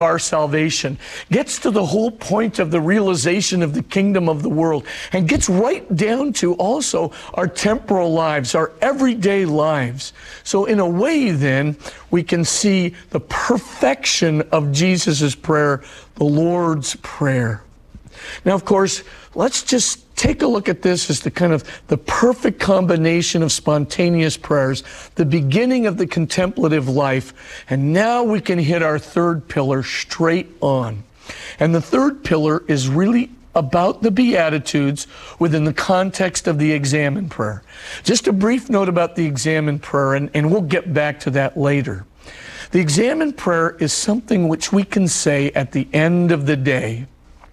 our salvation, gets to the whole point of the realization of the kingdom of the world, and gets right down to also our temporal lives, our everyday lives. So in a way then, we can see the perfection of Jesus' prayer, the Lord's Prayer. Now, of course, let's just take a look at this as the perfect combination of spontaneous prayers, the beginning of the contemplative life, and now we can hit our third pillar straight on. And the third pillar is really about the Beatitudes within the context of the examen prayer. Just a brief note about the examen prayer, and we'll get back to that later. The examen prayer is something which we can say at the end of the day.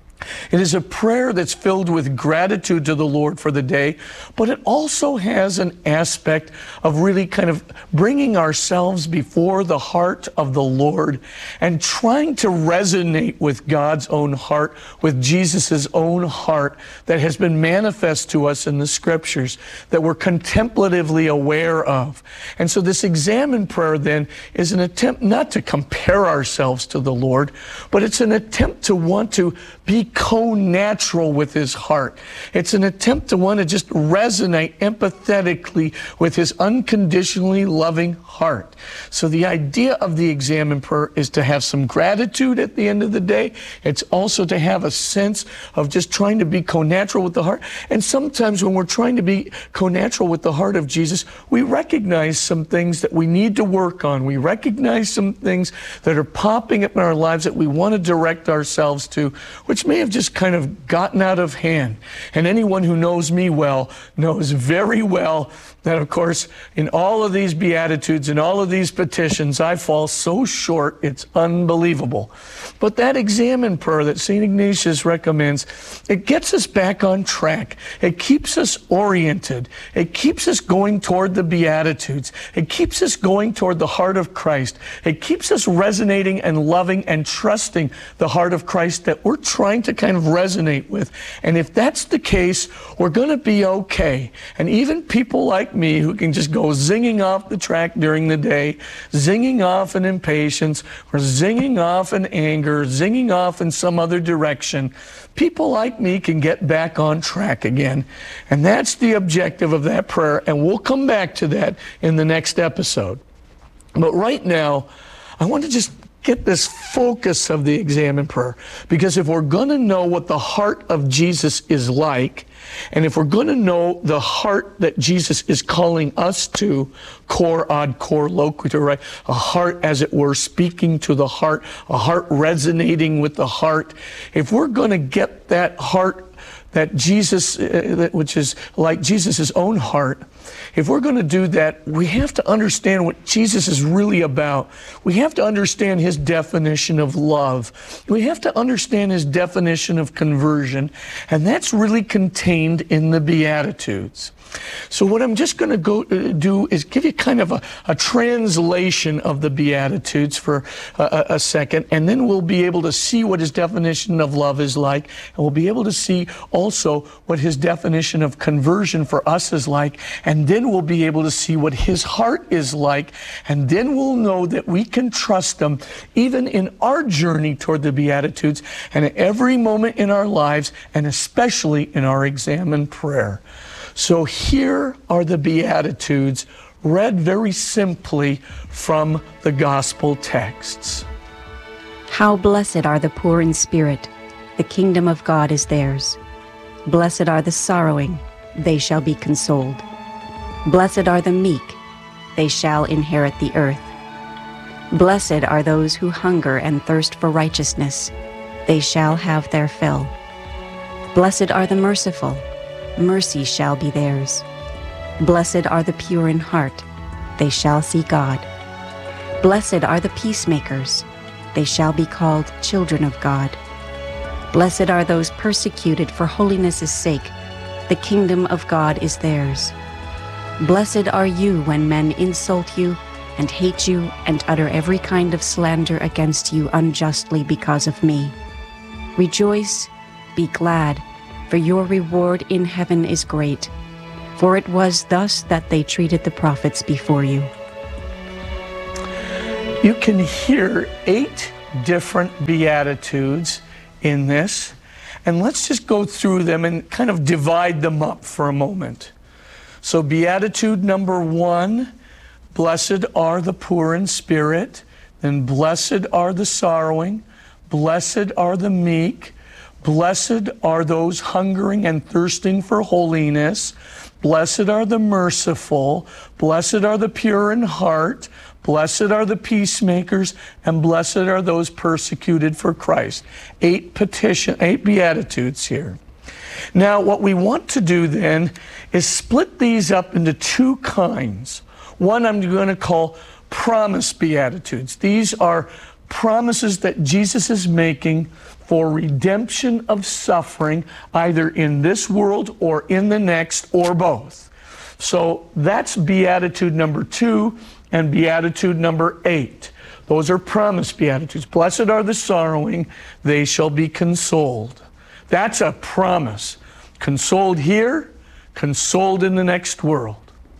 It is a prayer that's filled with gratitude to the Lord for the day, but it also has an aspect of really kind of bringing ourselves before the heart of the Lord and trying to resonate with God's own heart, with Jesus' own heart that has been manifest to us in the Scriptures, that we're contemplatively aware of. And so this examen prayer then is an attempt not to compare ourselves to the Lord, but it's an attempt to want to be co-natural with his heart. It's an attempt to want to just resonate empathetically with his unconditionally loving heart. So the idea of the examen prayer is to have some gratitude at the end of the day. It's also to have a sense of just trying to be co-natural with the heart. And sometimes when we're trying to be co-natural with the heart of Jesus, we recognize some things that we need to work on. We recognize some things that are popping up in our lives that we want to direct ourselves to, which may have just kind of gotten out of hand. And anyone who knows me well knows very well that, of course, in all of these Beatitudes and all of these petitions, I fall so short, it's unbelievable. But that examen prayer that St. Ignatius recommends, it gets us back on track. It keeps us oriented. It keeps us going toward the Beatitudes. It keeps us going toward the heart of Christ. It keeps us resonating and loving and trusting the heart of Christ that we're trying to kind of resonate with. And if that's the case, we're going to be okay. And even people like me who can just go zinging off the track during the day, zinging off in impatience, or zinging off in anger, zinging off in some other direction, people like me can get back on track again. And that's the objective of that prayer, and we'll come back to that in the next episode. But right now, I want to just get this focus of the examen prayer, because if we're going to know what the heart of Jesus is like, and if we're going to know the heart that Jesus is calling us to, cor ad cor loquitur, right? A heart, as it were, speaking to the heart, a heart resonating with the heart. If we're going to get that heart that Jesus, which is like Jesus' own heart, if we're going to do that, we have to understand what Jesus is really about. We have to understand his definition of love. We have to understand his definition of conversion, and that's really contained in the Beatitudes. So what I'm just going to go do is give you kind of a translation of the Beatitudes for a second, and then we'll be able to see what his definition of love is like, and we'll be able to see also what his definition of conversion for us is like, and then we'll be able to see what his heart is like, and then we'll know that we can trust him even in our journey toward the Beatitudes and at every moment in our lives, and especially in our examen prayer. So here are the Beatitudes, read very simply from the Gospel texts. How blessed are the poor in spirit, the kingdom of God is theirs. Blessed are the sorrowing, they shall be consoled. Blessed are the meek, they shall inherit the earth. Blessed are those who hunger and thirst for righteousness, they shall have their fill. Blessed are the merciful, mercy shall be theirs. Blessed are the pure in heart, they shall see God. Blessed are the peacemakers, they shall be called children of God. Blessed are those persecuted for holiness' sake, the kingdom of God is theirs. Blessed are you when men insult you and hate you and utter every kind of slander against you unjustly because of me. Rejoice, be glad, for your reward in heaven is great. For it was thus that they treated the prophets before you. You can hear 8 different Beatitudes in this. And let's just go through them and kind of divide them up for a moment. So Beatitude number 1, blessed are the poor in spirit. Then blessed are the sorrowing. Blessed are the meek. Blessed are those hungering and thirsting for holiness. Blessed are the merciful. Blessed are the pure in heart. Blessed are the peacemakers, and blessed are those persecuted for Christ. 8 Beatitudes here. Now, what we want to do then is split these up into 2 kinds. One I'm going to call promise Beatitudes. These are promises that Jesus is making for redemption of suffering, either in this world or in the next, or both. So that's Beatitude number 2 and Beatitude number 8. Those are promise Beatitudes. Blessed are the sorrowing, they shall be consoled. That's a promise. Consoled here, consoled in the next world.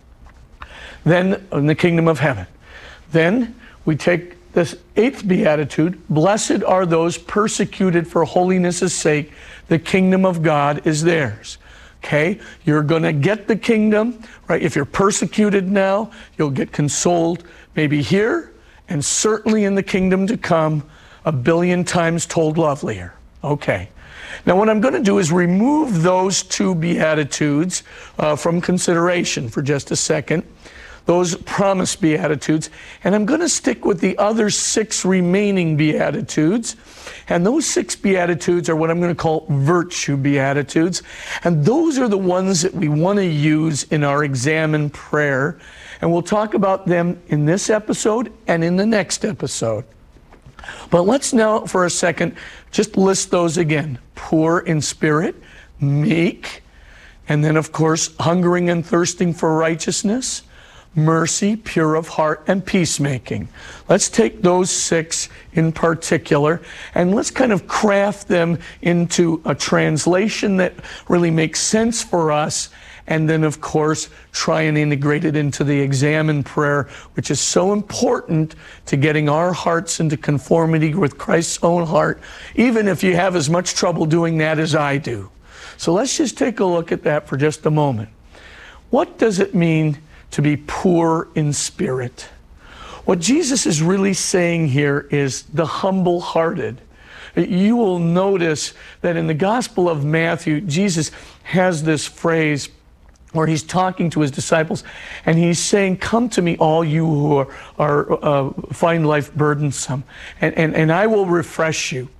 Then in the kingdom of heaven. Then we take this 8th Beatitude, blessed are those persecuted for holiness' sake, the kingdom of God is theirs. Okay, you're going to get the kingdom, right? If you're persecuted now, you'll get consoled maybe here and certainly in the kingdom to come, 1,000,000,000 times told lovelier. Okay. Now what I'm going to do is remove those 2 Beatitudes from consideration for just a second. Those promise Beatitudes, and I'm going to stick with the other 6 remaining Beatitudes, and those 6 Beatitudes are what I'm going to call virtue Beatitudes, and those are the ones that we want to use in our examine prayer, and we'll talk about them in this episode and in the next episode. But let's now for a second just list those again. Poor in spirit, meek, and then of course hungering and thirsting for righteousness, mercy, pure of heart, and peacemaking. Let's take those 6 in particular, and let's kind of craft them into a translation that really makes sense for us, and then of course try and integrate it into the examine prayer, which is so important to getting our hearts into conformity with Christ's own heart, even if you have as much trouble doing that as I do. So let's just take a look at that for just a moment. What does it mean to be poor in spirit? What Jesus is really saying here is the humble-hearted. You will notice that in the Gospel of Matthew, Jesus has this phrase where he's talking to his disciples, and he's saying, come to me, all you who are find life burdensome, and I will refresh you.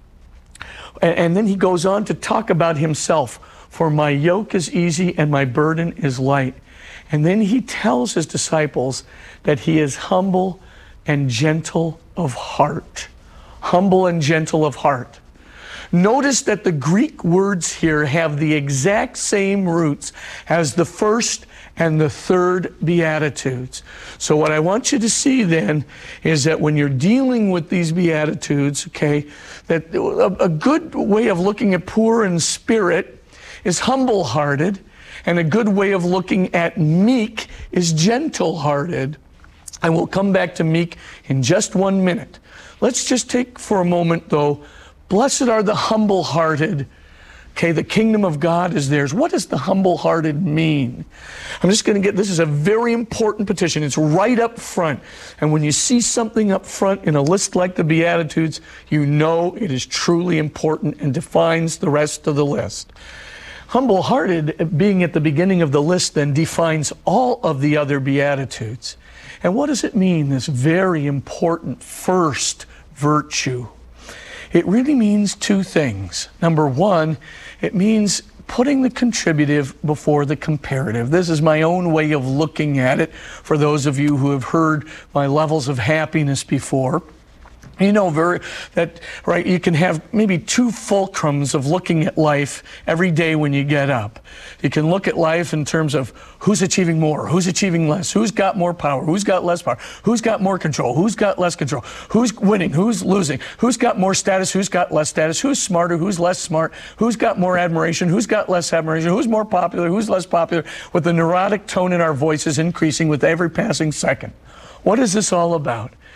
And then he goes on to talk about himself. For my yoke is easy and my burden is light. And then he tells his disciples that he is humble and gentle of heart. Humble and gentle of heart. Notice that the Greek words here have the exact same roots as the 1st and the 3rd Beatitudes. So what I want you to see then is that when you're dealing with these Beatitudes, okay, that a good way of looking at poor in spirit is humble-hearted, and a good way of looking at meek is gentle-hearted. And we'll come back to meek in just 1 minute. Let's just take for a moment, though, blessed are the humble-hearted. Okay, the kingdom of God is theirs. What does the humble-hearted mean? I'm just going to this is a very important petition. It's right up front. And when you see something up front in a list like the Beatitudes, you know it is truly important and defines the rest of the list. Humble-hearted, being at the beginning of the list, then defines all of the other Beatitudes. And what does it mean, this very important first virtue? It really means 2 things. Number 1, it means putting the contributive before the comparative. This is my own way of looking at it for those of you who have heard my levels of happiness before. You know right, you can have maybe 2 fulcrums of looking at life every day when you get up. You can look at life in terms of who's achieving more, who's achieving less, who's got more power, who's got less power, who's got more control, who's got less control, who's winning, who's losing, who's got more status, who's got less status, who's smarter, who's less smart, who's got more admiration, who's got less admiration, who's more popular, who's less popular, with the neurotic tone in our voices increasing with every passing second. What is this all about?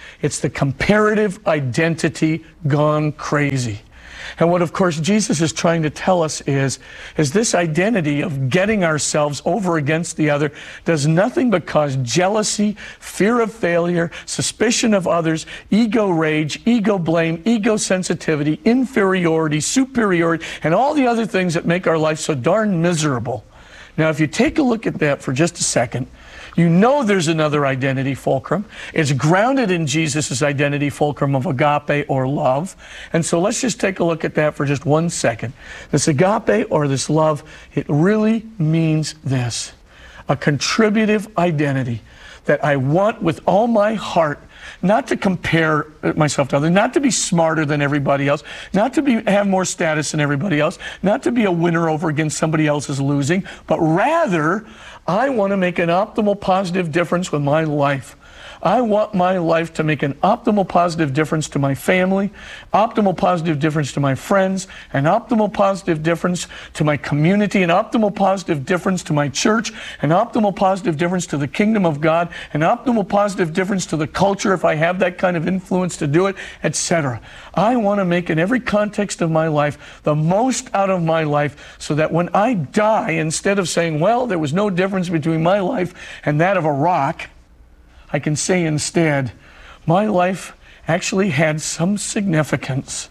It's the comparative identity gone crazy. And what, of course, Jesus is trying to tell us is this identity of getting ourselves over against the other does nothing but cause jealousy, fear of failure, suspicion of others, ego rage, ego blame, ego sensitivity, inferiority, superiority, and all the other things that make our life so darn miserable. Now, if you take a look at that for just a second, you know there's another identity fulcrum. It's grounded in Jesus' identity fulcrum of agape or love. And so let's just take a look at that for just 1 second. This agape or this love, it really means this: a contributive identity that I want with all my heart, not to compare myself to others, not to be smarter than everybody else, not to have more status than everybody else, not to be a winner over against somebody else's losing, but rather I want to make an optimal positive difference with my life. I want my life to make an optimal positive difference to my family, optimal positive difference to my friends, an optimal positive difference to my community, an optimal positive difference to my church, an optimal positive difference to the kingdom of God, an optimal positive difference to the culture if I have that kind of influence to do it, etc. I want to make in every context of my life the most out of my life so that when I die, instead of saying, well, there was no difference between my life and that of a rock, I can say instead, my life actually had some significance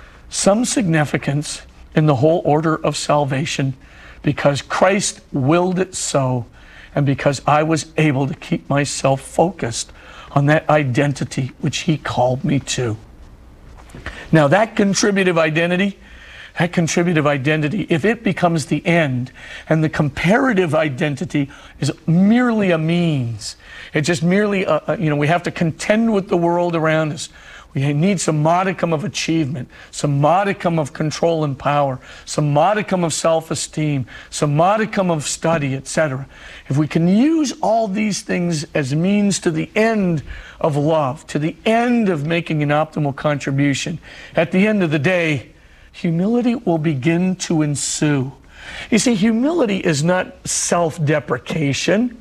in the whole order of salvation because Christ willed it so, and because I was able to keep myself focused on that identity which He called me to. Now that contributive identity, if it becomes the end, and the comparative identity is merely a means, it's just merely, we have to contend with the world around us. We need some modicum of achievement, some modicum of control and power, some modicum of self-esteem, some modicum of study, etc. If we can use all these things as means to the end of love, to the end of making an optimal contribution, at the end of the day, humility will begin to ensue. You see, humility is not self-deprecation.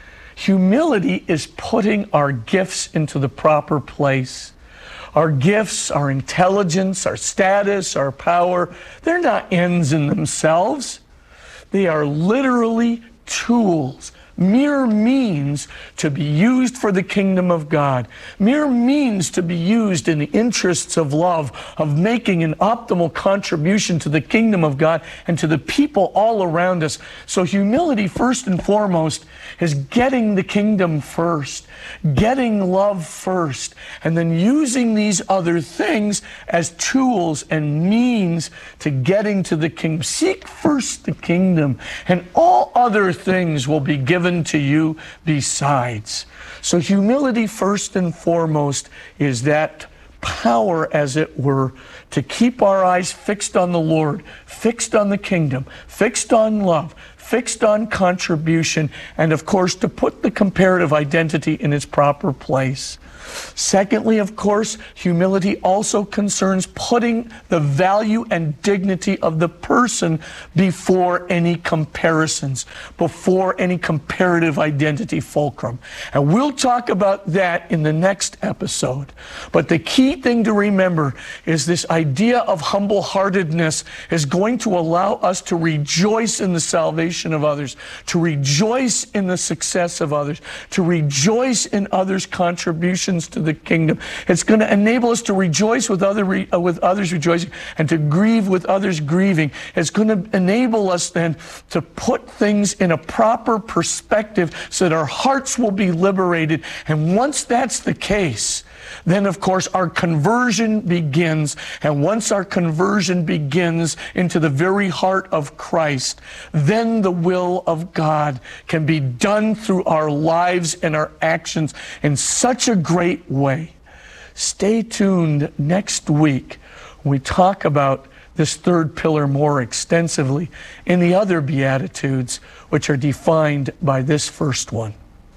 Humility is putting our gifts into the proper place. Our gifts, our intelligence, our status, our power, they're not ends in themselves. They are literally tools, mere means to be used for the kingdom of God, mere means to be used in the interests of love, of making an optimal contribution to the kingdom of God and to the people all around us. So humility, first and foremost, is getting the kingdom first, getting love first, and then using these other things as tools and means to getting to the kingdom. Seek first the kingdom, and all other things will be given to you besides. So humility, first and foremost, is that power, as it were, to keep our eyes fixed on the Lord, fixed on the kingdom, fixed on love, fixed on contribution, and of course to put the comparative identity in its proper place. Secondly, of course, humility also concerns putting the value and dignity of the person before any comparisons, before any comparative identity fulcrum. And we'll talk about that in the next episode. But the key thing to remember is this idea of humble-heartedness is going to allow us to rejoice in the salvation of others, to rejoice in the success of others, to rejoice in others' contributions to the kingdom. It's going to enable us to rejoice with others rejoicing and to grieve with others grieving. It's going to enable us then to put things in a proper perspective so that our hearts will be liberated. And once that's the case, then of course our conversion begins. And once our conversion begins into the very heart of Christ, then the will of God can be done through our lives and our actions in such a great way. Stay tuned next week when we talk about this third pillar more extensively in the other Beatitudes, which are defined by this first one.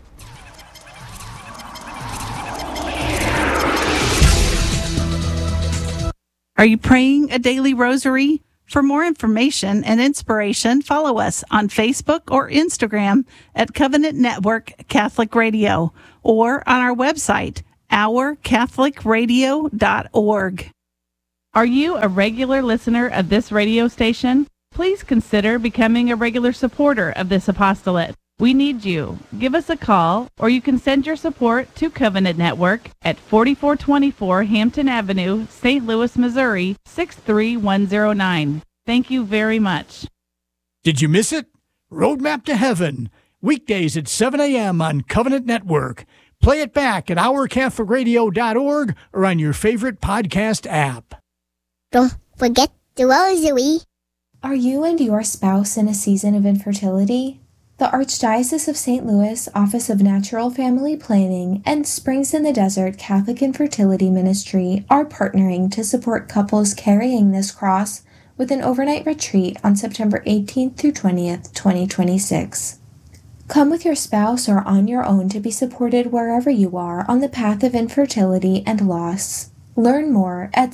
Are you praying a daily rosary? For more information and inspiration, follow us on Facebook or Instagram at Covenant Network Catholic Radio or on our website ourcatholicradio.org. Are you a regular listener of this radio station? Please consider becoming a regular supporter of this apostolate. We need you. Give us a call, or you can send your support to Covenant Network at 4424 Hampton Avenue, St. Louis, Missouri, 63109. Thank you very much. Did you miss it? Roadmap to Heaven, weekdays at 7 a.m. on Covenant Network. Play it back at ourcatholicradio.org or on your favorite podcast app. Don't forget the rosary. Are you and your spouse in a season of infertility? The Archdiocese of St. Louis Office of Natural Family Planning and Springs in the Desert Catholic Infertility Ministry are partnering to support couples carrying this cross with an overnight retreat on September 18th through 20th, 2026. Come with your spouse or on your own to be supported wherever you are on the path of infertility and loss. Learn more at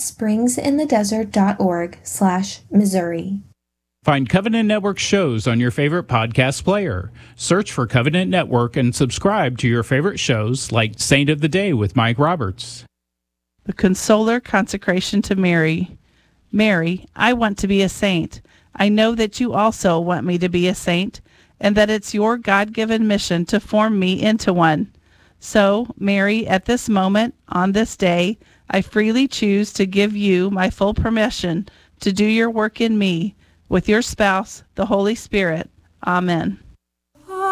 springsinthedesert.org/Missouri. Find Covenant Network shows on your favorite podcast player. Search for Covenant Network and subscribe to your favorite shows like Saint of the Day with Mike Roberts. The Consoler Consecration to Mary. Mary, I want to be a saint. I know that you also want me to be a saint, and that it's your God-given mission to form me into one. So, Mary, at this moment, on this day, I freely choose to give you my full permission to do your work in me, with your spouse, the Holy Spirit. Amen.